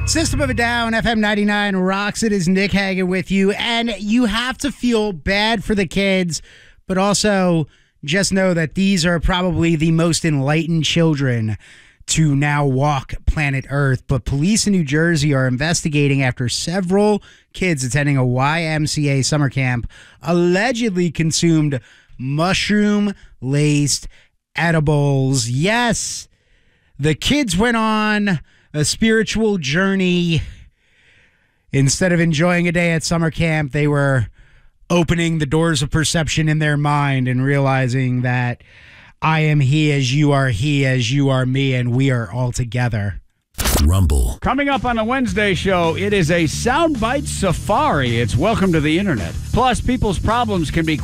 System of a Down, FM 99 rocks. It is Nick Hagan with you. And you have to feel bad for the kids, but also just know that these are probably the most enlightened children to now walk planet Earth. But police in New Jersey are investigating after several kids attending a YMCA summer camp allegedly consumed mushroom-laced edibles. Yes, the kids went on a spiritual journey. Instead of enjoying a day at summer camp, they were opening the doors of perception in their mind and realizing that I am he as you are me, and we are all together. Rumble. Coming up on the Wednesday show, it is a soundbite safari. It's welcome to the internet. Plus, people's problems can be